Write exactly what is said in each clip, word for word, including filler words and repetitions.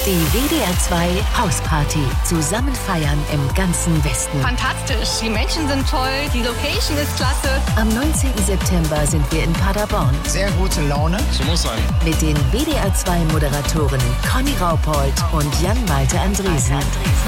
Die W D R zwei Hausparty. Zusammen feiern im ganzen Westen. Fantastisch. Die Menschen sind toll. Die Location ist klasse. Am neunzehnten September sind wir in Paderborn. Sehr gute Laune. So muss sein. Mit den W D R zwei Moderatoren Conny Raupold und Jan-Malte Andresen.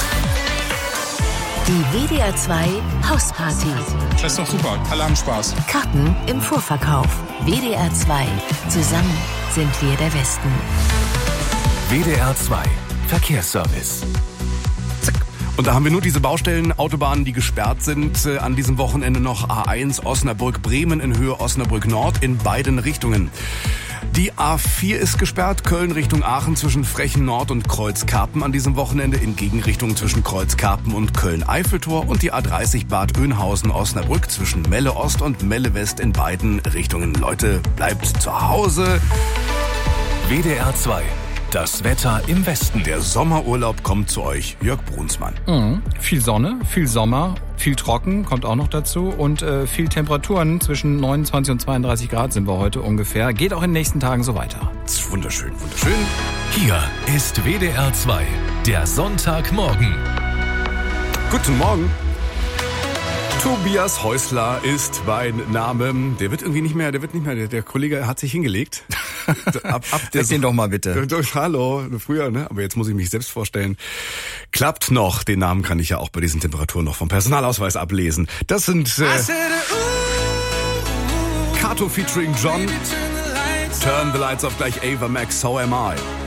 Die W D R zwei Hausparty. Das ist doch super. Alle haben Spaß. Karten im Vorverkauf. W D R zwei. Zusammen sind wir der Westen. W D R zwei Verkehrsservice. Zack. Und da haben wir nur diese Baustellen, Autobahnen, die gesperrt sind. Äh, an diesem Wochenende noch A eins Osnabrück-Bremen in Höhe Osnabrück-Nord in beiden Richtungen. Die A vier ist gesperrt, Köln Richtung Aachen zwischen Frechen Nord und Kreuzkarpen an diesem Wochenende, in Gegenrichtung zwischen Kreuzkarpen und Köln-Eiffeltor, und die A dreißig Bad Oeynhausen-Osnabrück zwischen Melle Ost und Melle West in beiden Richtungen. Leute, bleibt zu Hause. W D R zwei. Das Wetter im Westen. Der Sommerurlaub kommt zu euch. Jörg Brunsmann. Mhm. Viel Sonne, viel Sommer, viel trocken kommt auch noch dazu und äh, viel Temperaturen. Zwischen neunundzwanzig und zweiunddreißig Grad sind wir heute ungefähr. Geht auch in den nächsten Tagen so weiter. Das ist wunderschön, wunderschön. Hier ist W D R zwei, der Sonntagmorgen. Guten Morgen. Tobias Häusler ist mein Name. Der wird irgendwie nicht mehr, der wird nicht mehr, der, der Kollege hat sich hingelegt. Ab, ab Sag den doch mal bitte. Hallo, früher, ne? Aber jetzt muss ich mich selbst vorstellen. Klappt noch. Den Namen kann ich ja auch bei diesen Temperaturen noch vom Personalausweis ablesen. Das sind äh, Kato featuring John. Turn the lights off gleich Ava Max, So Am I.